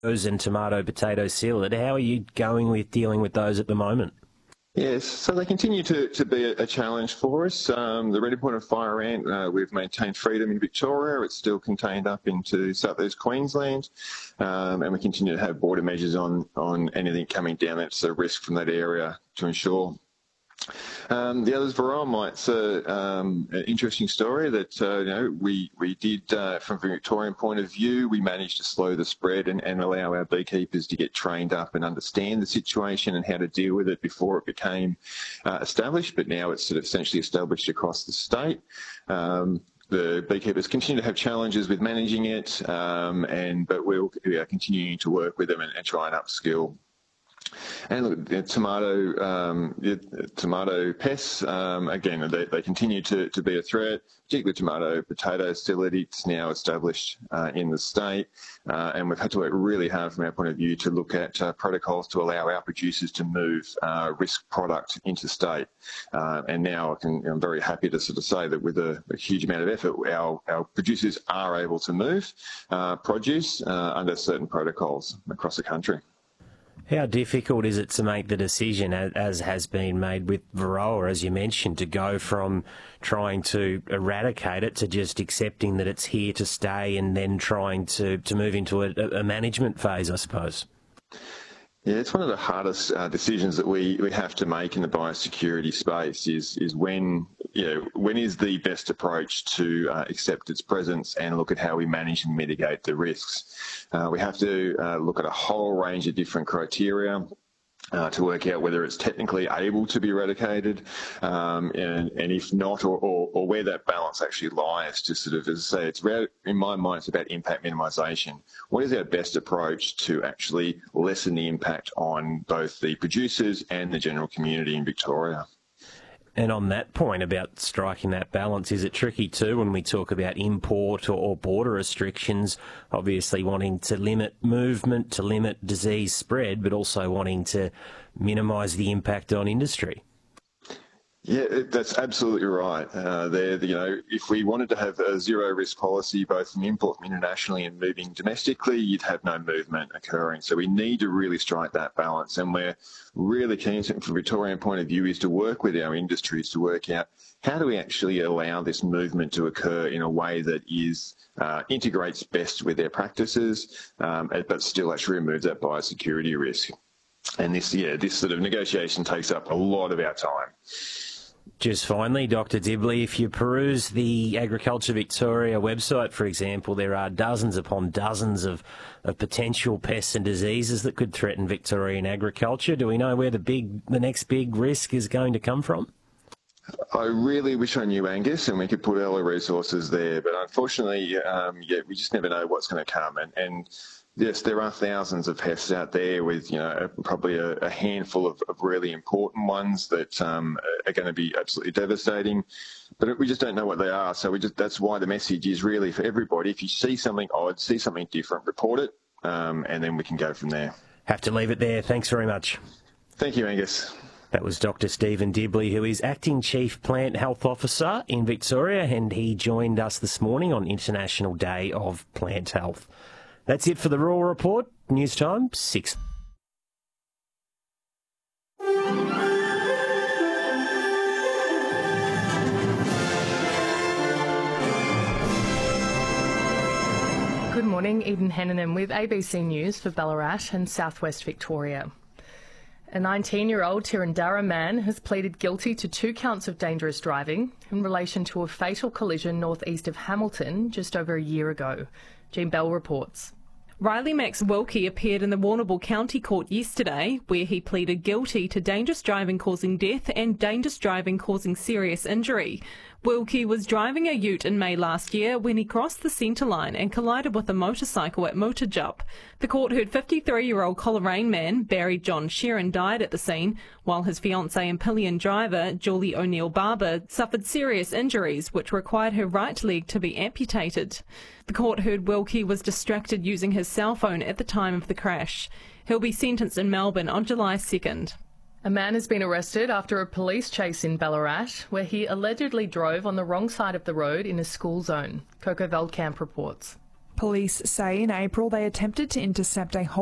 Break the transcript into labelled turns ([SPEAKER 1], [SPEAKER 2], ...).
[SPEAKER 1] and tomato, potato psyllid. How are you going with dealing with those at the moment?
[SPEAKER 2] Yes, so they continue to be a challenge for us. The red pointed fire ant, we've maintained freedom in Victoria. It's still contained up into southeast Queensland, and we continue to have border measures on anything coming down that's a risk from that area to ensure. The other is varroa mites. An interesting story that we did from a Victorian point of view. We managed to slow the spread and allow our beekeepers to get trained up and understand the situation and how to deal with it before it became established. But now it's sort of essentially established across the state. The beekeepers continue to have challenges with managing it, but we are continuing to work with them and try and upskill. And look, the tomato pests, again, they continue to be a threat, particularly tomato, potato psyllid. It's now established in the state, and we've had to work really hard from our point of view to look at protocols to allow our producers to move risk product into state. And now I'm very happy to sort of say that with a huge amount of effort, our producers are able to move produce under certain protocols across the country.
[SPEAKER 1] How difficult is it to make the decision, as has been made with varroa, as you mentioned, to go from trying to eradicate it to just accepting that it's here to stay and then trying to move into a management phase, I suppose?
[SPEAKER 2] Yeah, it's one of the hardest decisions that we have to make in the biosecurity space is when is the best approach to accept its presence and look at how we manage and mitigate the risks. We have to look at a whole range of different criteria to work out whether it's technically able to be eradicated, and if not, or where that balance actually lies to sort of, as I say, in my mind, it's about impact minimisation. What is our best approach to actually lessen the impact on both the producers and the general community in Victoria?
[SPEAKER 1] And on that point about striking that balance, is it tricky too when we talk about import or border restrictions, obviously wanting to limit movement, to limit disease spread, but also wanting to minimise the impact on industry?
[SPEAKER 2] Yeah, that's absolutely right. If we wanted to have a zero risk policy, both from import internationally and moving domestically, you'd have no movement occurring. So we need to really strike that balance. And we're really keen, from a Victorian point of view, is to work with our industries to work out how do we actually allow this movement to occur in a way that integrates best with their practices, but still actually removes that biosecurity risk. And this sort of negotiation takes up a lot of our time.
[SPEAKER 1] Just finally, Dr. Dibley, if you peruse the Agriculture Victoria website, for example, there are dozens upon dozens of potential pests and diseases that could threaten Victorian agriculture. Do we know where the next big risk is going to come from?
[SPEAKER 2] I really wish I knew, Angus, and we could put all the resources there. But unfortunately, we just never know what's going to come. And yes, there are thousands of pests out there with, probably a handful of really important ones that are going to be absolutely devastating. But we just don't know what they are. So that's why the message is really for everybody. If you see something odd, see something different, report it, and then we can go from there.
[SPEAKER 1] Have to leave it there. Thanks very much.
[SPEAKER 2] Thank you, Angus.
[SPEAKER 1] That was Dr. Stephen Dibley, who is Acting Chief Plant Health Officer in Victoria, and he joined us this morning on International Day of Plant Health. That's it for the Rural Report. News time, 6.
[SPEAKER 3] Good morning, Eden Hennanen with ABC News for Ballarat and Southwest Victoria. A 19-year-old Tirrandurra man has pleaded guilty to 2 counts of dangerous driving in relation to a fatal collision northeast of Hamilton just over a year ago. Jean Bell reports.
[SPEAKER 4] Riley Max Wilkie appeared in the Warrnambool County Court yesterday, where he pleaded guilty to dangerous driving causing death and dangerous driving causing serious injury. Wilkie was driving a ute in May last year when he crossed the centre line and collided with a motorcycle at Motorjup. The court heard 53-year-old Coleraine man Barry John Sheeran died at the scene, while his fiancée and pillion driver Julie O'Neill Barber suffered serious injuries which required her right leg to be amputated. The court heard Wilkie was distracted using his cell phone at the time of the crash. He'll be sentenced in Melbourne on July 2nd.
[SPEAKER 3] A man has been arrested after a police chase in Ballarat, where he allegedly drove on the wrong side of the road in a school zone. Coco Veldkamp reports.
[SPEAKER 5] Police say in April they attempted to intercept a